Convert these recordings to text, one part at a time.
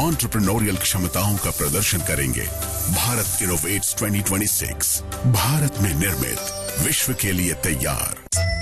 Entrepreneurial क्षमताओं का प्रदर्शन करेंगे। भारत इनोवेट्स 2026, भारत में निर्मित, विश्व के लिए तैयार।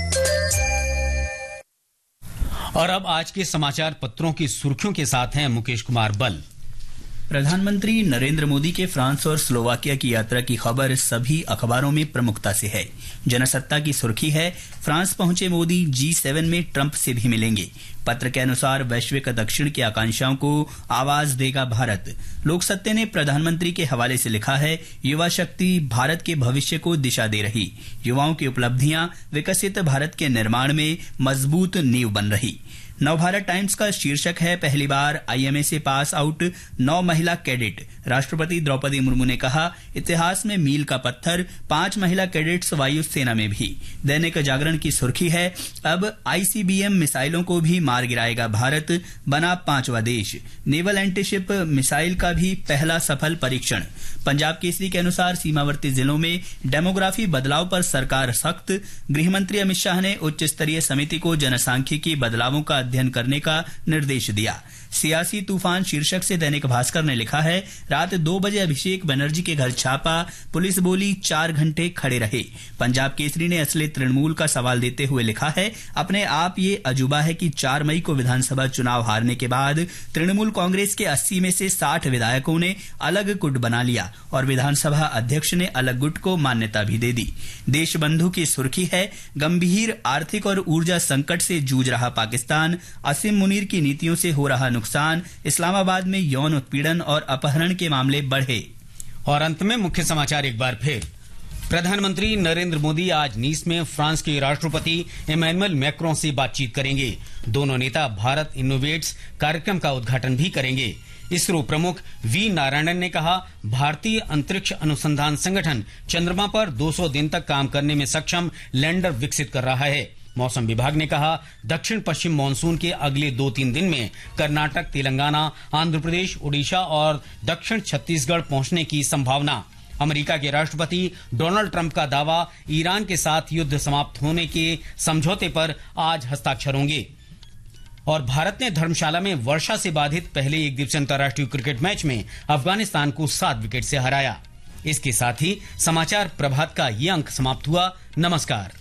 और अब आज के समाचार पत्रों की सुर्खियों के साथ हैं मुकेश कुमार बल। प्रधानमंत्री नरेंद्र मोदी के फ्रांस और स्लोवाकिया की यात्रा की खबर सभी अखबारों में प्रमुखता से है। जनसत्ता की सुर्खी है, फ्रांस पहुंचे मोदी, G7 में ट्रंप से भी मिलेंगे। पत्र के अनुसार वैश्विक दक्षिण की आकांक्षाओं को आवाज देगा भारत। लोक सत्य ने प्रधानमंत्री के हवाले से लिखा है, युवा शक्ति भारत के भविष्य को दिशा दे रही, युवाओं की उपलब्धियां विकसित भारत के निर्माण में मजबूत नींव बन रही। नवभारत टाइम्स का शीर्षक है, पहली बार IMA से पास आउट 9 महिला कैडेट। राष्ट्रपति द्रौपदी मुर्मू ने कहा, इतिहास में मील का पत्थर, 5 महिला कैडेट्स वायुसेना में भी। दैनिक जागरण की सुर्खी है, अब ICBM मिसाइलों को भी मार गिराएगा भारत, बना 5वां देश। नेवल एंटीशिप मिसाइल का भी पहला सफल परीक्षण। पंजाब केसरी के अनुसार सीमावर्ती जिलों में डेमोग्राफी बदलाव पर सरकार सख्त। गृहमंत्री अमित शाह ने उच्च स्तरीय समिति को जनसांख्यिकी बदलावों का अध्ययन करने का निर्देश दिया। सियासी तूफान शीर्षक से दैनिक भास्कर ने लिखा है, रात 2 बजे अभिषेक बनर्जी के घर छापा, पुलिस बोली 4 घंटे खड़े रहे। पंजाब केसरी ने असली तृणमूल का सवाल देते हुए लिखा है, अपने आप ये अजूबा है कि 4 मई को विधानसभा चुनाव हारने के बाद तृणमूल कांग्रेस के 80 में से 60 विधायकों ने अलग गुट बना लिया और विधानसभा अध्यक्ष ने अलग गुट को मान्यता भी दे दी। देशबंधु की सुर्खी है, गंभीर आर्थिक और ऊर्जा संकट से जूझ रहा पाकिस्तान, असीम मुनीर की नीतियों से हो रहा नुकसान, इस्लामाबाद में यौन उत्पीड़न और अपहरण के मामले बढ़े। और अंत में मुख्य समाचार एक बार फिर। प्रधानमंत्री नरेंद्र मोदी आज नीस में फ्रांस के राष्ट्रपति इमैनुअल मैक्रों से बातचीत करेंगे। दोनों नेता भारत इनोवेट्स कार्यक्रम का उद्घाटन भी करेंगे। इसरो प्रमुख वी नारायणन ने कहा, भारतीय अंतरिक्ष अनुसंधान संगठन चंद्रमा पर 200 दिन तक काम करने में सक्षम लैंडर विकसित कर रहा है। मौसम विभाग ने कहा, दक्षिण पश्चिम मानसून के अगले 2-3 दिन में कर्नाटक, तेलंगाना, आंध्र प्रदेश, ओडिशा और दक्षिण छत्तीसगढ़ पहुंचने की संभावना। अमेरिका के राष्ट्रपति डोनाल्ड ट्रंप का दावा, ईरान के साथ युद्ध समाप्त होने के समझौते पर आज हस्ताक्षर होंगे। और भारत ने धर्मशाला में वर्षा से बाधित पहले एक दिवसीय अंतर्राष्ट्रीय क्रिकेट मैच में अफगानिस्तान को 7 विकेट से हराया। इसके साथ ही समाचार प्रभात का ये अंक समाप्त हुआ। नमस्कार।